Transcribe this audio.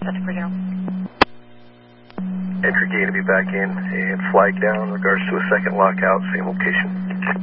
That's for you. Entry gate to be back in and flag down in regards to a second lockout, same location.